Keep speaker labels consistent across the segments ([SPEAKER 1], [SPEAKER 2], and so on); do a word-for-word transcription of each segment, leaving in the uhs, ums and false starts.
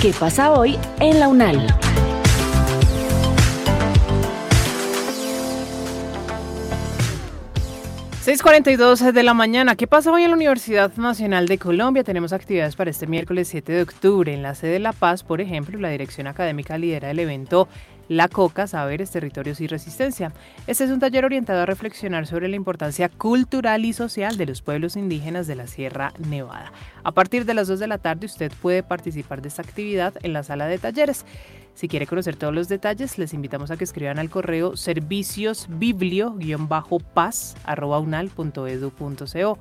[SPEAKER 1] ¿Qué pasa hoy en la UNAL?
[SPEAKER 2] seis cuarenta y dos de la mañana. ¿Qué pasa hoy en la Universidad Nacional de Colombia? Tenemos actividades para este miércoles siete de octubre. En la sede de La Paz, por ejemplo, la dirección académica lidera el evento La Coca, Saberes, Territorios y Resistencia. Este es un taller orientado a reflexionar sobre la importancia cultural y social de los pueblos indígenas de la Sierra Nevada. A partir de las dos de la tarde usted puede participar de esta actividad en la sala de talleres. Si quiere conocer todos los detalles, les invitamos a que escriban al correo serviciosbiblio-paz arroba unal punto edu punto co,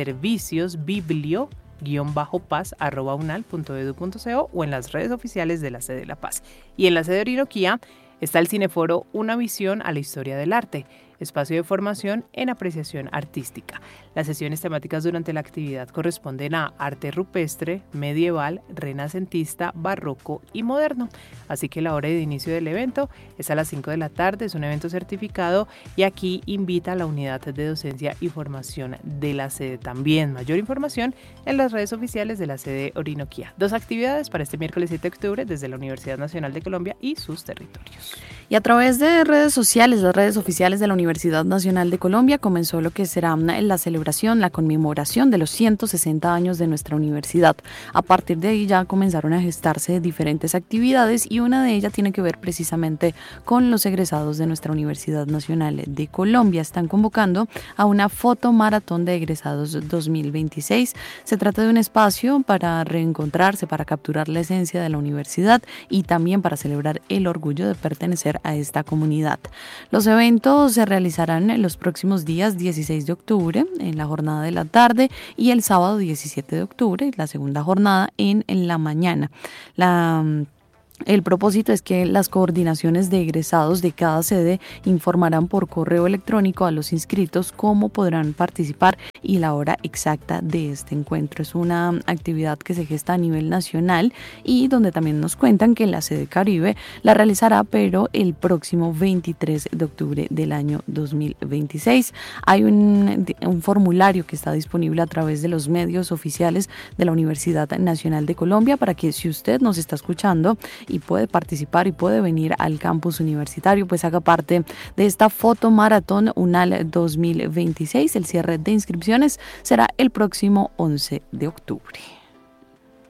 [SPEAKER 2] serviciosbiblio-paz arroba unal punto edu punto co o en las redes oficiales de la sede de La Paz. Y en la sede de Orinoquía está el cineforo Una visión a la historia del arte, espacio de formación en apreciación artística. Las sesiones temáticas durante la actividad corresponden a arte rupestre, medieval, renacentista, barroco y moderno. Así que la hora de inicio del evento es a las cinco de la tarde, es un evento certificado y aquí invita a la unidad de docencia y formación de la sede también. Mayor información en las redes oficiales de la sede Orinoquía. Dos actividades para este miércoles siete de octubre desde la Universidad Nacional de Colombia y sus territorios.
[SPEAKER 3] Y a través de redes sociales, las redes oficiales de la Universidad Nacional de Colombia, comenzó lo que será la celebración, la conmemoración de los ciento sesenta años de nuestra universidad. A partir de ahí ya comenzaron a gestarse diferentes actividades y una de ellas tiene que ver precisamente con los egresados de nuestra Universidad Nacional de Colombia. Están convocando a una fotomaratón de egresados dos mil veintiséis. Se trata de un espacio para reencontrarse, para capturar la esencia de la universidad y también para celebrar el orgullo de pertenecer a esta comunidad. Los eventos se realizarán en los próximos días dieciséis de octubre en la jornada de la tarde y el sábado diecisiete de octubre, la segunda jornada en, en la mañana. La El propósito es que las coordinaciones de egresados de cada sede informarán por correo electrónico a los inscritos cómo podrán participar y la hora exacta de este encuentro. Es una actividad que se gesta a nivel nacional y donde también nos cuentan que la sede Caribe la realizará, pero el próximo veintitrés de octubre del año dos mil veintiséis. Hay un, un formulario que está disponible a través de los medios oficiales de la Universidad Nacional de Colombia para que, si usted nos está escuchando y puede participar y puede venir al campus universitario, pues haga parte de esta fotomaratón UNAL dos mil veintiséis. El cierre de inscripciones será el próximo once de octubre.